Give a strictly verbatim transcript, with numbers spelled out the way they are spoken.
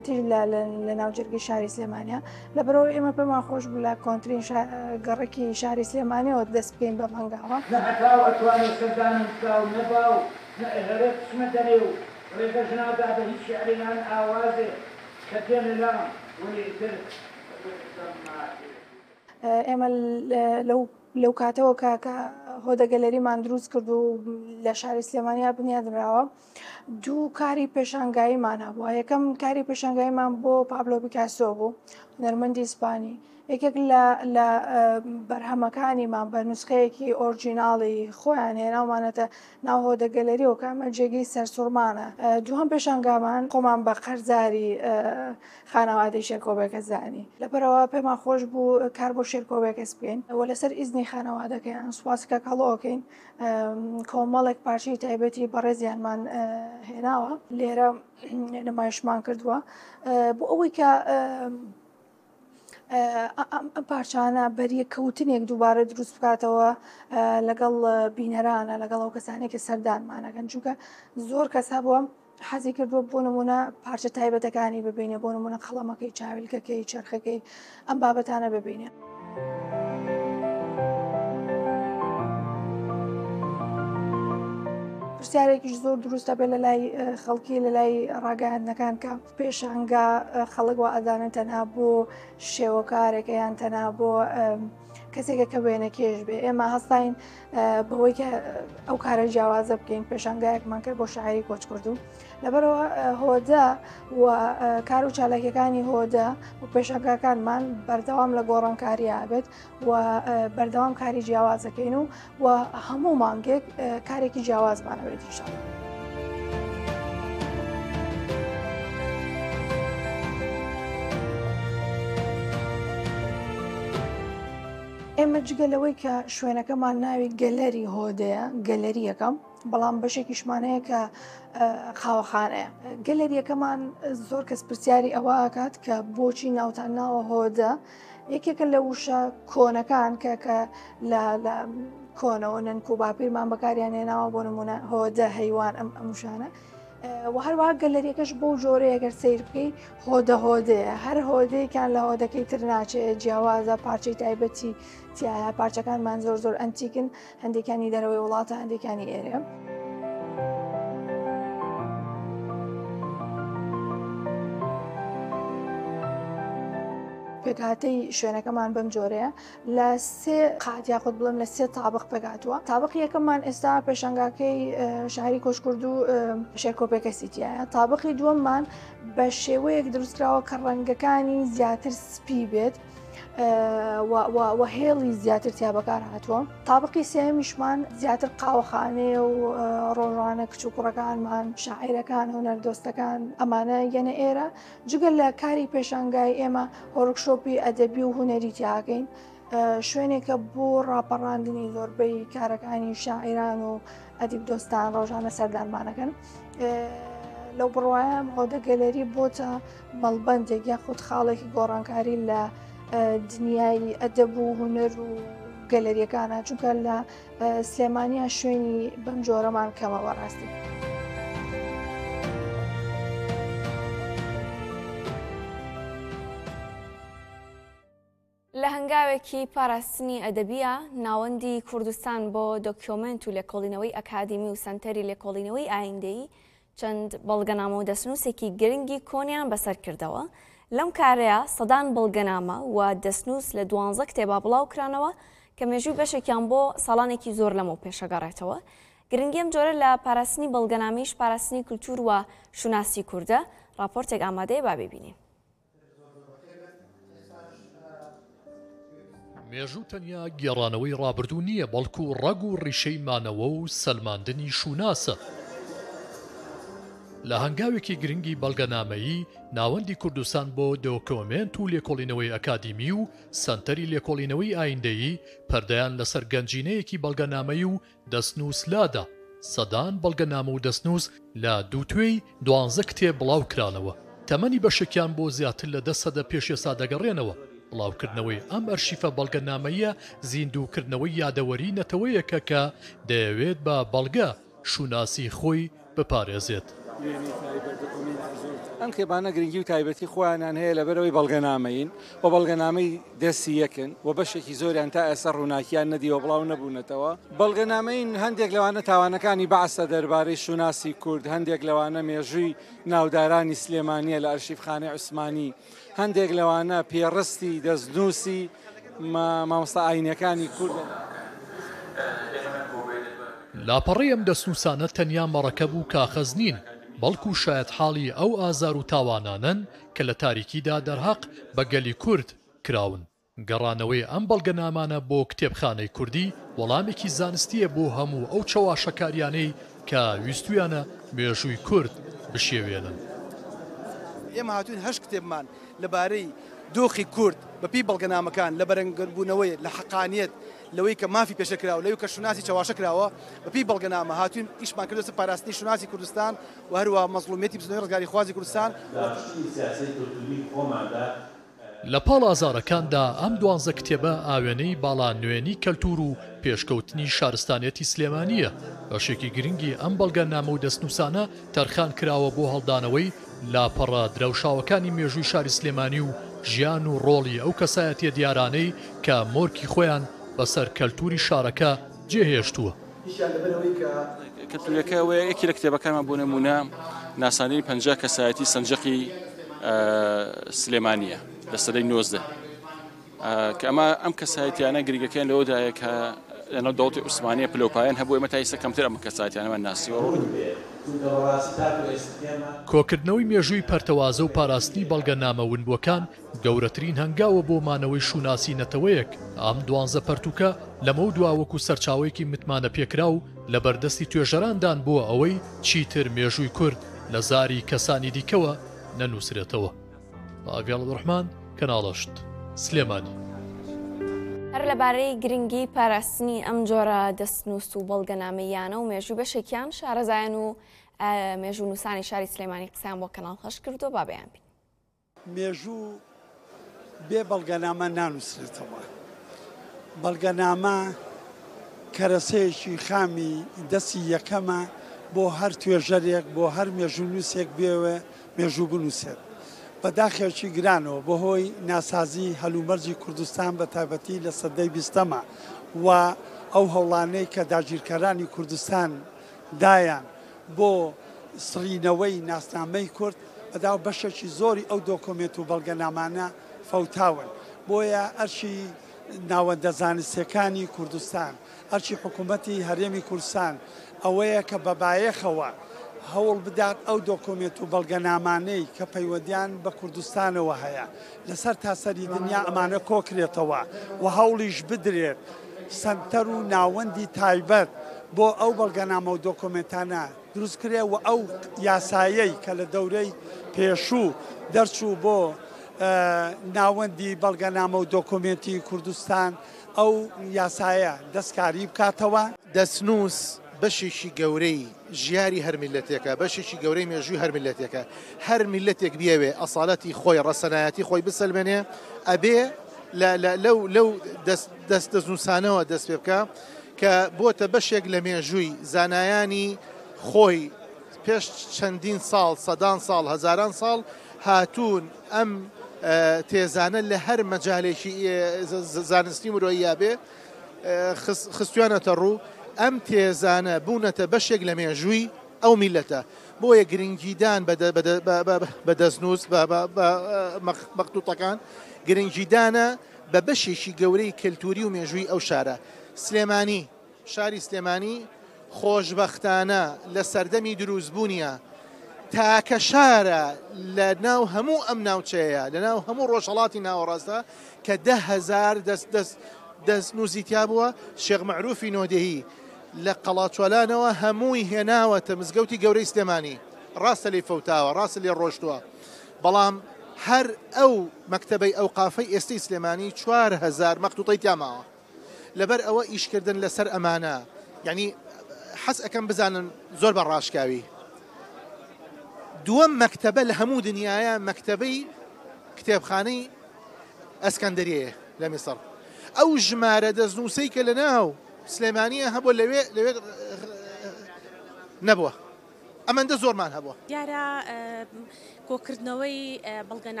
لە ناوجەرگی شاری سلێمانیا لەبەرەوە ئێمە پێمان خۆش بوو لە کۆنترین گەڕێکی شاری سلێمانیەوە دەست بکەین بە مەنگاوە نەهەتاو ئەتوانێت سەردانم بکاو نەباو نەهەرێت چمە دەرێ و ڕێگەش نادا بە هیچ شیعرێنان ئاوازێ کە تێنە لام وەلی تر ئێمە لەو کاتەوە کە هۆدە گەلەریمان دروست کرد و لە شاری سلێمانیا بنیادراوە دوو کاری پێشانگاییمان هەبووە. یەکەم کاری پێشانگاییمان بۆ پابلۆ پیکاسۆ بوو، هونەرمەندی ئیسپانی. یەکێک لە بەرهەمەکانیمان بە نوسخەیەکی ئۆرجیناڵی خۆیان هێناومانەتە ناو هۆدە گەلەریەوە کە ئەمە جێگەی سەرسوڕمانە. دووهەم پێشانگامان خۆمان بە قەرزاری خانەوادەی شێرکۆبێکە زانی. لەبەرەوە پێمان خۆش بوو کار بۆ شێرکۆبێکەس بکەین وە لەسەر ئیزنی خانەوادەکەیان سوپاسکە کەڵۆکەین کۆمەڵێک پارچەی تایبەتی بەڕێزیانمان هێناوە لێرە نمایشمان کردووە بۆ ئەوەی کە ئەم پارچانە بەریە کەوتنێک دووبارە دروست بکاتەوە لەگەڵ بینەرانە لەگەڵ ئەو کەسانێکی سەردانمانەکەن چونکە زۆر کەس هەبووە حەزی کردووە بۆ نمونە پارچە تایبەتەکانی ببینێ بۆ نمونە قەڵەمەکەی چاویلکەکەی چرخەکەی ئەم بابەتانە ببینێ. پرسیارێکیش زۆر دروستە بێت لە لای خەڵکی لە لای ڕاگەیاندنەکان کە پێشانگا خەڵک وا ئەدانن تەنها بۆ شێوەکارێکە یان تەنها بۆ کەسێکە کە وێنە کێش بێ. ئێمە هەستاین بەوەی کە ئەو کارە جیاوازە بکەین پێشانگایەکمان کرد بۆ شاعری کۆچ کردو لەبەرەوە هۆدە و کار و چالاکیەکانی هۆدە و پێشانگاکانمان بەردەوام لە گۆڕانکاریە بێت و بەردەوام کاری جیاوازەکەین و و هەموو مانگێک کارێکی جیاوازمانەوێت ئینشاڵڵا. ئێمە جگەلەوەی کە شوێنەکەمان ناوی گەلەری هۆدەیە گەلەریەکەم بەڵام بەشێکیشمانەیە کە خاوەخانەیە. گەلەریەکەمان زۆر کەس پرسیاری ئەوە ئاکات کە بۆچی ناوتان ناوە هۆدە. یەکێکە لە وشە کۆنەکان کە کە لە کۆنەوە نەنک و باپیرمان بەکاریان هێناوە بۆ نمونە هۆدە هەیوان ئەم ئەمشانە و هەروەها گەلەریەکەش بۆ جۆرەیە گەر سیر بکەی هۆدە هۆدەیە هەر هۆدەیەکان لە هۆدەکەی تر ناچێت جیاوازە پارچەی تایبەتی تایە پارچەکانمان زۆر زۆر ئەنتیکن هەندێکانی دەرەوەی وڵاتە هەندێکانی ئێرە. پێکهاتەی شوێنەکەمان بەم جۆرەیە لە سێ قات یاخود بڵێم لە سێ تابق پێکاتوە. تابقی یەکەممان ئێستا پێشەنگاکەی شاری کۆچکرد و شێرکۆپێکە سیتیایە. تابقی دووەممان بە شێوەیەک دروستکراوە کە ڕەنگەکانی زیاتر سپی بێت و هێڵی زیاتر تیا بەکار هاتووە. تابقی سێمیشمان زیاتر قاوەخانەیە و ڕۆژانە کچ و کوڕەکانمان شاعیرەکان هونەردۆستەکان ئەمانە یەنە ئێرە جگەل لە کاری پێشانگای ئێمە هۆرکشۆپی ئەدەبی و هونەری تیاکەین شوێنێکە بۆ ڕاپەڕاندنی زۆربەی کارەکانی شاعیران و ئەدیب دۆستان ڕۆژانە سەردانمانەکەن. لەو بڕوایم هۆدە گەلەری بۆتە مەڵبەندێک یاخود خاڵێکی گۆڕانکاری لە دنیای ئەدەب و هونەر و گەلەریەکانە چونکە لە سلێمانیا شوێنی بەم جۆرەمان کەمەوە ڕاستی. لە هەنگاوێکی پاراستنی ئەدەبیە ناوەندی کوردستان بۆ دۆکیۆمنت و لێکۆڵینەوەی ئەکادمی و سەنتەری لێکۆڵینەوەی ئایندەی چەند بەڵگەنامە و دەستنووسێکی گرنگی کۆنیان بەسەر کردەوە. لەم کارەیە سەدان بەڵگەنامە و دەستنووس لە دوانزە کتێبا بڵاو کرانەوە کە مێژووی بەشێکیان بۆ ساڵانێکی زۆر لەمەوە پێشەگەڕێتەوە. گرنگی ئەم جۆرە لە پاراستنی بەڵگەنامەیش پاراستنی کولتور و شوناسی کووردە. راپۆرتێک ئامادەیە با ببینین. مێژوو تەنیا گێڕانەوەی ڕابردوو نییە بەڵکو ڕەگ و ڕیشەی مانەوە و سەلماندنی شوناسە. لە هەنگاوێکی گرنگی بەڵگەنامەیی ناوەندی کوردستان بۆ دۆکۆمنت و لێکۆڵینەوەی ئەکادمی و سەنتەری لێکۆڵینەوەی ئایندەیی پەردەیان لەسەر گەنجینەیەکی بەڵگەنامەی و دەستنووس لادا. سەدان بەڵگەنامە و دەستنووس لە دووتوێی دوانزە کتێب بڵاو کرانەوە. تەمەنی بەشێکیان بۆ زیاتر لە دە سەدە پێش ئێستا دەگەڕێنەوە. بڵاوکردنەوەی ئەم ئەرشیفە بەڵگەنامەیە زیندووکردنەوەی یادەوەری نەتەوەیەکە کە دەیەوێت بە بەڵگە شوناسی خۆی بپارێزێت. ئەم کتێبانە گرنگی و تایبەتی خۆیانیان هەیە لەبەرەوەی بەڵگەنامەین و بەڵگەنامەی دەستی یەکن و بەشێکی زۆریان تا ئێستا ڕووناکیان نەدیوە بڵاو نەبوونەتەوە. بەڵگەنامەین هەندێک لەوانە تاوانەکانی بەعسە دەربارەی شوناسی کورد، هەندێک لەوانە مێژووی ناودارانی سلێمانیە لە ئەرشیفخانەی عوسمانی، هەندێک لەوانە پێڕستی دەستنووسی مامۆستا ئاینەکانی کورد. لاپەڕی ئەم دەستنووسانە تەنیا مەڕەکەب و کاخەز نین، بەڵکو شاید حاڵی ئەو ئازار و تاوانانن کە لە تاریکیدا دەرهەق بە گەلی کورد کراون. گەڕانەوەی ئەم بەڵگەنامانە بۆ کتێبخانەی کوردی وەڵامێکی زانستیە بۆ هەموو ئەو چەواشەکاریانەی کە ویستویانە مێژووی کورد بشێوێنن. ئێمە هاتوین هەشت کتێبمان لەبارەی دۆخی کورد بەپی بەڵگەنامەکان لە بەرەنگەربوونەوەی لە حەقانیەت لەوەی کە مافی پێشەکراوە لەوەی کە شوناسی چاواشە کراوە بەپی بەڵگەنامە هاتوین ئیشمان کردو سەر پاراستنی شوناسی کوردستان و هەروە مەزڵومیەتی بزنەوەی ڕزگاری خوازی کوردستان. لە پاڵ ئازارەکاندا ئەم دوانزە کتێبە ئاوێنەی باڵا نوێنی کەلتور و پێشکەوتنی شارستانێتی سلێمانیە. بەشێکی گرنگی ئەم بەڵگەنامە و دەستنووسانە تەرخان کراوە بۆ هەڵدانەوەی لاپەڕە درەوشاوەکانی مێژووی شاری سلێمانی و ژیان و ڕۆڵی ئەو کەسایەتیە دیارانەی کە مۆرکی خۆیان بەسەر کەلتوری شارەکە جێهێشتووە. کەلتورەکەەوە یەکی لە کتێبەکانمان بۆ نمونە ناسانی پەنجا کەسایەتی سەنجەقی سلێمانیە لە سەدەی نۆزدە کە ئەمە ئەم کەسایەتیانە گریگەکەیان لەوەدایە کە لەنەو دەوڵەتی عوسمانیە پلەپایان هەبوو ئێمە تا ئێستا کەمتر ئەم کەسایەتیانەمان ناسیوە. کۆکردنەوەی مێژووی پەرتەوازە و پاراستنی بەڵگەنامە ونبووەکان گەورەترین هەنگاوە بۆ مانەوەی شوناسی نەتەوەیەک. ئەم دوانزە پەرتوکە لەمە دواوەکو سەرچاوەیەکی متمانە پێکرا و لە بەردەستی توێژەراندان بۆ ئەوەی چیتر مێژووی کورد لە زاری کەسانی دیکەوە نەنووسرێتەوە. ئاگەڵ ڕحمان کەناڵەشت سلێمانی. هەر لەبارەی گرنگی پاراستنی ئەم جۆرە دەستنووس و بەڵگەنامەیانە و مێژووی بەشێکیان شارەزایەن و مێژوو نووسانی شاری سلێمانی قسەیان بۆ کەناڵ خەش کردو با بەیان بین. مێژوو بێ بەڵگەنامە نانووسرێتەوە. بەڵگەنامە کەرەسەیەکی خامی دەستی یەکەمە بۆ هەر توێژەرێک بۆ هەر مێژوو نووسێک بێوە مێژوو بنووسێت. بەداخێکی گرانەوە بەهۆی ناسازی هەلومەرجی کوردستان بە تایبەتی لە سەدەی بیستەمە و ئەو هەوڵانەی کە داگیرکەرانی کوردستان دایان بۆ سڕینەوەی ناسنامەی کورد بەداو بەشێکی زۆری ئەو دۆکۆمنت و بەڵگەنامانە فەوتاون. بۆیە ئەرشی ناوەندە زانستیەکانی کوردستان، ئەرچی حکوومەتی هەرێمی کوردستان ئەوەیە کە بەبایەخەوە هەوڵ بدات ئەو دۆکۆمنت و بەڵگەنامانەی کە پەیوەندیان بە کوردستانەوە هەیە لەسەر تاسەری دنیا ئەمانە کۆکرێتەوە و هەوڵیش بدرێت سنتەر و ناوەندی تایبەت بۆ ئەو بەڵگەنامە و دۆکۆمنتانە دروستکرێ و ئەو یاسایەی کە لە دەورەی پێشوو دەرچوو بۆ ناوەندی بەڵگەنامە و دۆکۆمنتی کوردستان ئەو یاسایە دەستکاری بکاتەوە. دەستنووس بەشێکی گەورەی ژیاری هەر میلەتێکە، بەشێکی گەورەی مێژووی هەر میلەتێکە. هەر میلەتێک بیاوێ ئەساڵەتی خۆی ڕەسەنایەتی خۆی بسەلمێنێ ئەبێ لەو لەو دەست دەستنووسانەوە دەست پێ بکە کە بۆتە بەشێک لە مێژووی زانایانی خۆی پێش چەندین ساڵ سەدان ساڵ هەزاران ساڵ هاتوون ئەم تێزانە لە هەر مەجالێکی زانستی مرۆییا بێ خستویانەتە ڕوو ئەم تێزانە بوونەتە بەشێک لە مێژووی ئەو میلەتە. بۆیە گرنگیدان بە دەستنووس مەخطوطەکان گرنگیدانە بە بەشێکی گەورەی کەلتوری و مێژووی ئەو شارە. سلێمانی شاری سلێمانی خۆشبەختانە لە سەردەمی دروستبوونیە تاکە شارە لە ناو هەموو ئەم ناوچەیە لە ناو هەموو ڕۆژهەڵاتی ناوەڕاستە کە ده هەزار دەستنووسیتیا بووە. شێخ مەعروفی نۆدەهی لە قەڵاچۆلانەوە هەمووی هێناوەتە مزگەوتی گەورەی سلێمانی. ڕاستە لێ فەوتاوە، ڕاستە لێ ڕۆشتووە، بەڵام هەر ئەو مەکتەبەی ئەو قافەی ئێستەی سلێمانی چوار هەزار مەخطوطەی تیاماوە. لەبەر ئەوە ئیشکردن لەسەر ئەمانە یعنی حەز ئەەکەم بزانن زۆر بە ڕاشکاوی. دووەم مەکتەبە لە هەموو دنیاە مەکتەبەی کتێبخانەی ئەسکەندەریەیە لە میسڕ. ئەو ژمارە دەستنووسەی کە لە ناو سلێمانیە هەبوو لەوێ لەوێ نەبووە ئەمەندە زۆرمان هەبووە دیارە کۆکردنەوەی بەڵگەنامە